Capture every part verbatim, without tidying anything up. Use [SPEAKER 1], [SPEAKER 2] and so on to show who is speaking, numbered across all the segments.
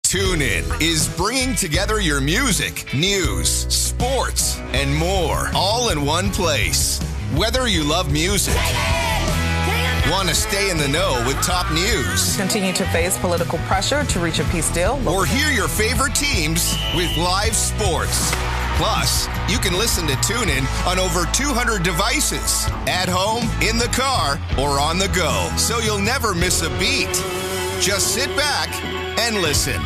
[SPEAKER 1] TuneIn is bringing together your music, news, sports, and more all in one place. Whether you love music, want to stay in the know with top news,
[SPEAKER 2] continue to face political pressure to reach a peace deal,
[SPEAKER 1] or hear your favorite teams with live sports. Plus, you can listen to TuneIn on over two hundred devices, at home, in the car, or on the go, so you'll never miss a beat. Just sit back and listen.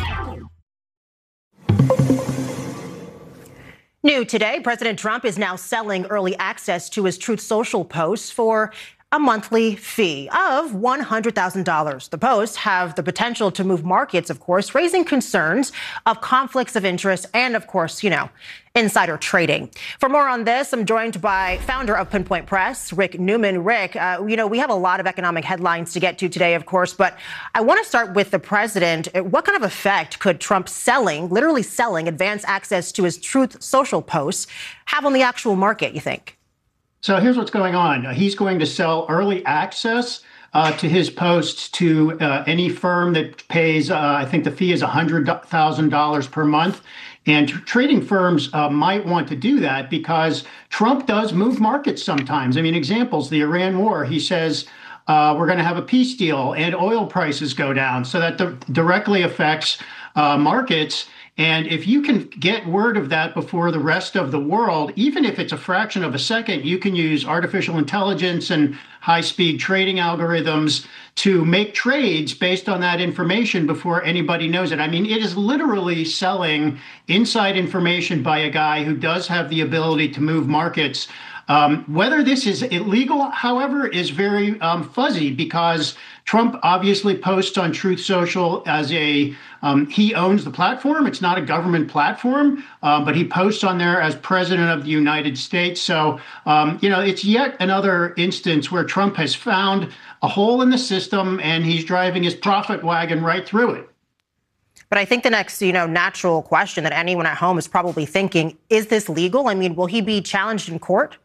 [SPEAKER 3] New today, President Trump is now selling early access to his Truth Social posts for a monthly fee of one hundred thousand dollars. The posts have the potential to move markets, of course, raising concerns of conflicts of interest and, of course, you know, insider trading. For more on this, I'm joined by founder of Pinpoint Press, Rick Newman. Rick, uh, you know, we have a lot of economic headlines to get to today, of course, but I want to start with the president. What kind of effect could Trump selling, literally selling advanced access to his Truth Social posts have on the actual market, you think?
[SPEAKER 4] So here's what's going on. He's going to sell early access uh, to his posts to uh, any firm that pays, uh, I think the fee is one hundred thousand dollars per month. And tr- trading firms uh, might want to do that because Trump does move markets sometimes. I mean, examples, the Iran war, he says, uh, we're going to have a peace deal and oil prices go down. So that d- directly affects uh, markets. And if you can get word of that before the rest of the world, even if it's a fraction of a second, you can use artificial intelligence and high-speed trading algorithms to make trades based on that information before anybody knows it. I mean, it is literally selling inside information by a guy who does have the ability to move markets. Um, whether this is illegal, however, is very um, fuzzy because Trump obviously posts on Truth Social as a, um, he owns the platform. It's not a government platform, uh, but he posts on there as president of the United States. So, um, you know, it's yet another instance where Trump has found a hole in the system and he's driving his profit wagon right through it.
[SPEAKER 3] But I think the next, you know, natural question that anyone at home is probably thinking, is this legal? I mean, will he be challenged in court?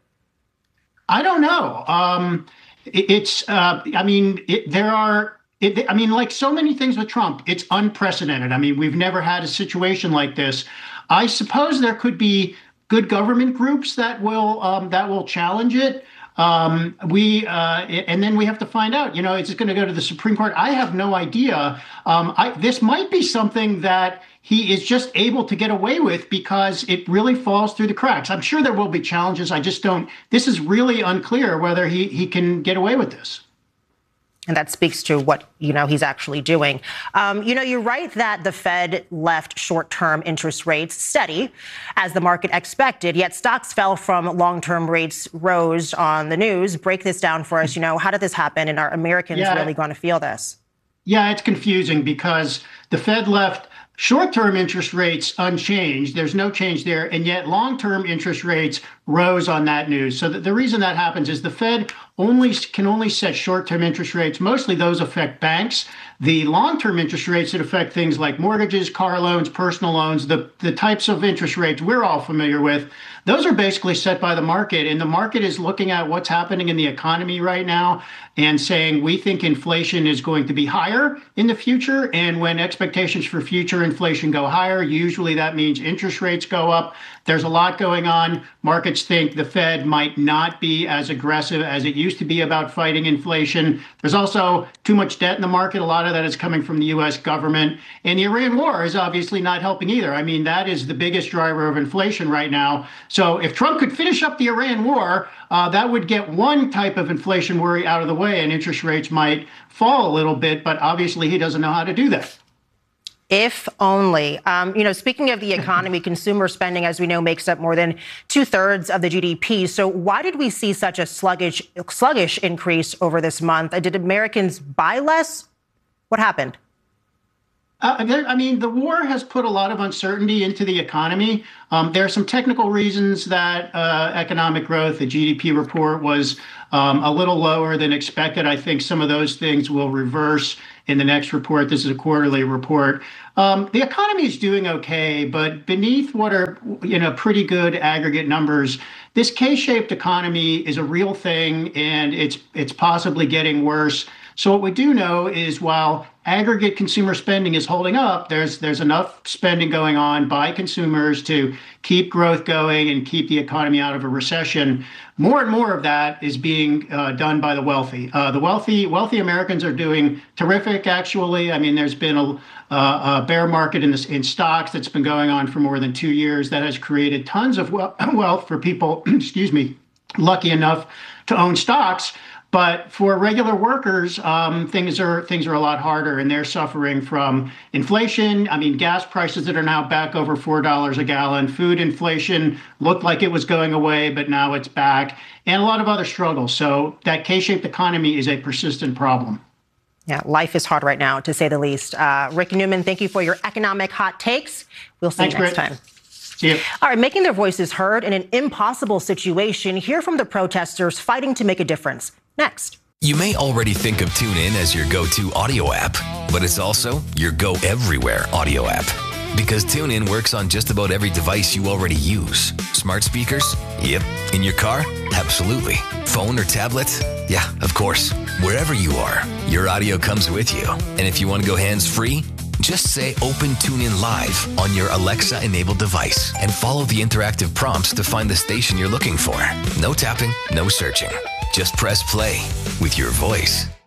[SPEAKER 4] I don't know. Um, it, it's, uh, I mean, it, there are, it, I mean, like so many things with Trump, it's unprecedented. I mean, we've never had a situation like this. I suppose there could be good government groups that will um, that will challenge it. Um, we uh, and then we have to find out, you know, it's going to go to the Supreme Court. I have no idea. Um, I, this might be something that he is just able to get away with because it really falls through the cracks. I'm sure there will be challenges. I just don't. This is really unclear whether he, he can get away with this.
[SPEAKER 3] And that speaks to what, you know, he's actually doing. Um, you know, you're right that the Fed left short-term interest rates steady as the market expected, yet stocks fell from long-term rates rose on the news. Break this down for us. You know, how did this happen? And are Americans yeah. really going to feel this?
[SPEAKER 4] Yeah, it's confusing because the Fed left short-term interest rates unchanged. There's no change there. And yet long-term interest rates rose on that news. So the, the reason that happens is the Fed only can only set short-term interest rates. Mostly those affect banks. The long-term interest rates that affect things like mortgages, car loans, personal loans, the, the types of interest rates we're all familiar with, those are basically set by the market. And the market is looking at what's happening in the economy right now and saying, we think inflation is going to be higher in the future. And when expectations for future inflation go higher, usually that means interest rates go up. There's a lot going on. Markets think the Fed might not be as aggressive as it used to be about fighting inflation. There's also too much debt in the market. A lot of that is coming from the U S government. And the Iran war is obviously not helping either. I mean, that is the biggest driver of inflation right now. So if Trump could finish up the Iran war, uh, that would get one type of inflation worry out of the way and interest rates might fall a little bit. But obviously, he doesn't know how to do that.
[SPEAKER 3] If only. Um, you know, speaking of the economy, consumer spending, as we know, makes up more than two thirds of the G D P. So why did we see such a sluggish, sluggish increase over this month? Did Americans buy less? What happened?
[SPEAKER 4] Uh, there, I mean, the war has put a lot of uncertainty into the economy. Um, there are some technical reasons that uh, economic growth, the G D P report, was um, a little lower than expected. I think some of those things will reverse in the next report. This is a quarterly report. Um, the economy is doing okay, but beneath what are, you know, pretty good aggregate numbers, this K-shaped economy is a real thing, and it's it's possibly getting worse. So what we do know is while aggregate consumer spending is holding up. There's there's enough spending going on by consumers to keep growth going and keep the economy out of a recession. More and more of that is being uh, done by the wealthy. Uh, the wealthy wealthy Americans are doing terrific, actually. I mean, there's been a, uh, a bear market in, this, in stocks that's been going on for more than two years that has created tons of wealth for people, excuse me, lucky enough to own stocks. But for regular workers, um, things are things are a lot harder, and they're suffering from inflation. I mean, gas prices that are now back over four dollars a gallon. Food inflation looked like it was going away, but now it's back, and a lot of other struggles. So that K-shaped economy is a persistent problem.
[SPEAKER 3] Yeah, life is hard right now, to say the least. Uh, Rick Newman, thank you for your economic hot takes. We'll see
[SPEAKER 4] Thanks,
[SPEAKER 3] you next
[SPEAKER 4] Britt.
[SPEAKER 3] time.
[SPEAKER 4] See you.
[SPEAKER 3] All right, making their voices heard in an impossible situation. Hear from the protesters fighting to make a difference. Next.
[SPEAKER 5] You may already think of TuneIn as your go-to audio app, but it's also your go everywhere audio app. Because TuneIn works on just about every device you already use. Smart speakers? Yep. In your car? Absolutely. Phone or tablet? Yeah, of course. Wherever you are, your audio comes with you. And if you want to go hands-free, just say Open TuneIn Live on your Alexa-enabled device and follow the interactive prompts to find the station you're looking for. No tapping, no searching. Just press play with your voice.